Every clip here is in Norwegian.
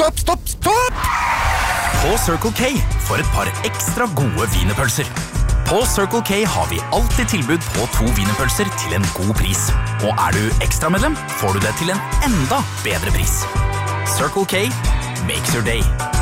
På Circle K for et par ekstra gode wienerpølser. På Circle K har vi alltid tilbud på 2 wienerpølser til en god pris. Og du ekstramedlem, får du det til en enda bedre pris. Circle K makes your day.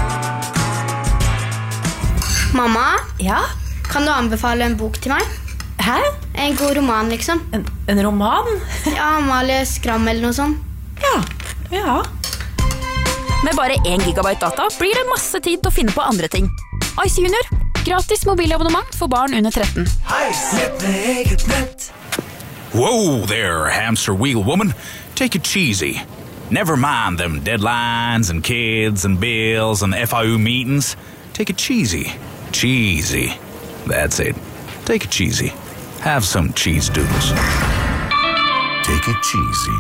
Mamma? Ja? Kan du anbefale en bok til meg? Hæ? En god roman, liksom. En roman? Ja, Amalie Skram eller noe sånt. Ja. Med bare 1 gigabyte data blir det masse tid til å finne på andre ting. Ice Junior. Gratis mobilabonnement for barn under 13. Hei, nett med eget nett. Whoa there, hamster wheel woman. Take it cheesy. Never mind them deadlines and kids and bills and FIU meetings. Take it cheesy. Cheesy. That's it. Take it cheesy. Have some cheese doodles. Take it cheesy.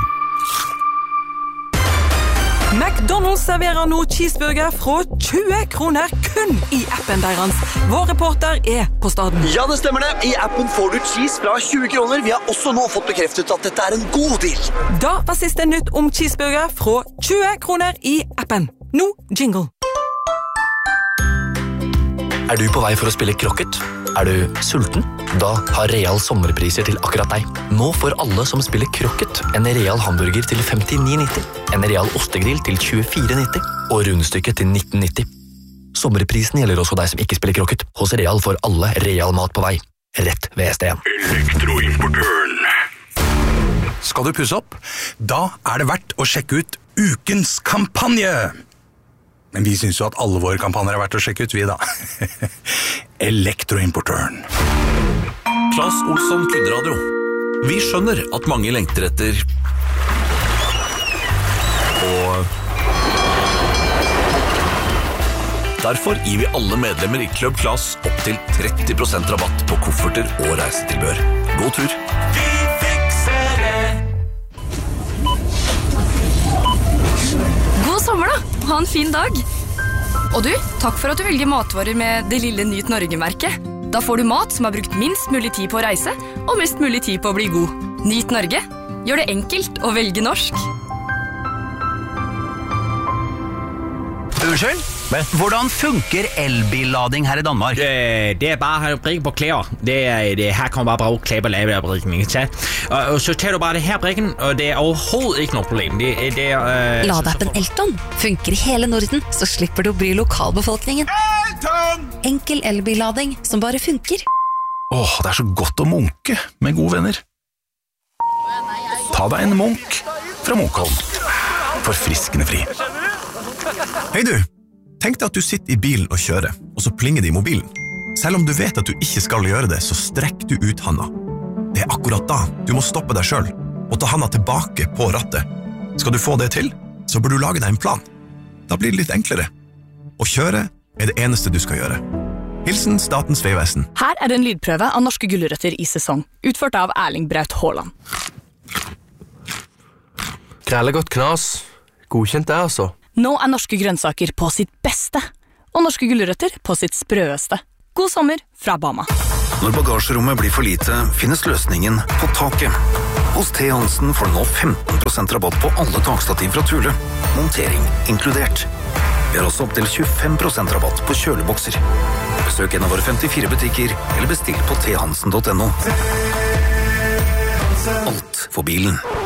McDonald's serverer nå cheeseburger fra 20 kroner kun i appen deres. Vår reporter på staden. Ja, det stemmer det. I appen får du cheese fra 20 kroner. Vi har også nå fått bekreftet at dette en god deal. Da var siste nytt om cheeseburger fra 20 kroner i appen. Nå jingle. Du på vei for å spille krokket? Du sulten? Da har Real sommerpriser til akkurat deg. Nå får alle som spiller krokket en Real hamburger til 59,90, en Real ostegrill til 24,90 og rundstykket til 19,90. Sommerprisen gjelder også deg som ikke spiller krokket. Hos Real får alle Real mat på vei. Rett ved SDN. Elektroimportøren. Skal du pusse opp? Da det verdt å sjekke ut ukens kampanje. Men vi synes jo at alle våre kampanjer verdt å sjekke ut, vi da. Elektroimportøren. Claes Olsson Kundradio. Vi skjønner at mange lengter etter og derfor gir vi alle medlemmer i Club Claes opp til 30% rabatt på kofferter og reisetilbør. God tur! Vi fikser det! God sommer da! Ha en fin dag! Og du, takk for at du velger matvarer med det lille Nyt Norge-merket. Da får du mat som har brukt minst mulig tid på å reise, og mest mulig tid på å bli god. Nyt Norge. Gjør det enkelt å velge norsk. Unnskyld? Hvordan funker elbillading her i Danmark? Det bare å brikke på klær. Her kan man bare bruke klær på lavebrikken, ikke sant? Og så tar du bare det her brikken, og det overhovedet ikke noe problem. Ladappen Elton funker i hele Norden, så slipper du å bry lokalbefolkningen. Elton! Enkel elbillading som bare funker. Det så godt å munke med gode venner. Ta deg en munk fra Munkholm. Forfriskende fri. Hei du! Tenk deg at du sitter i bilen og kjører, og så plinger det i mobilen. Selv om du vet at du ikke skal gjøre det, så strekk du ut handa. Det akkurat da du må stoppe deg selv, og ta handa tilbake på rattet. Skal du få det til, så bør du lage deg en plan. Da blir det litt enklere. Å kjøre det eneste du skal gjøre. Hilsen Statens Vegvesen. Her det en lydprøve av norske gulrøtter i sesong, utført av Erling Braut Haaland. Grelle godt knas. Godkjent det, altså. Nå norske grønnsaker på sitt beste, og norske gulrøtter på sitt sprøeste. God sommer fra Bama. Når bagasjerommet blir for lite, finnes løsningen på taket. Hos T. Hansen får du nå 15% rabatt på alle takstativ fra Thule. Montering inkludert. Vi har også opp til 25% rabatt på kjølebokser. Besøk en av våre 54 butikker, eller bestill på thansen.no. Alt for bilen.